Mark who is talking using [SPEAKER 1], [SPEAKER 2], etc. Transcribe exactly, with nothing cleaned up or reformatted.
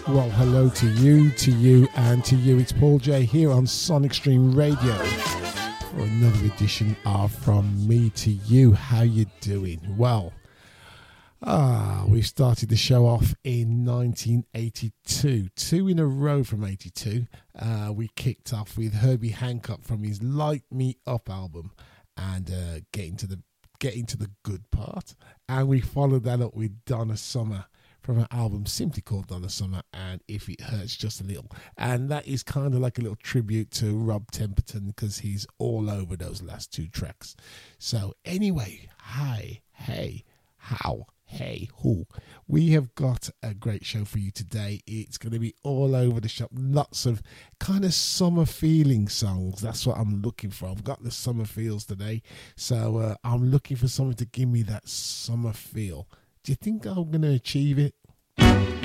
[SPEAKER 1] Well, hello to you, to you, and to you. It's Paul J here on Sonic Stream Radio for another edition of From Me to You. How you doing? Well, ah, we started the show off in nineteen eighty-two, two in a row from eighty-two. Uh, we kicked off with Herbie Hancock from his Light Me Up album, and uh, getting to the getting to the good part, and we followed that up with Donna Summer from an album simply called Donna Summer and If It Hurts Just a Little. And that is kind of like a little tribute to Rob Temperton because he's all over those last two tracks. So anyway, hi, hey, how, hey, who. We have got a great show for you today. It's going to be all over the shop. Lots of kind of summer feeling songs. That's what I'm looking for. I've got the summer feels today. So uh, I'm looking for something to give me that summer feel. Do you think I'm going to achieve it?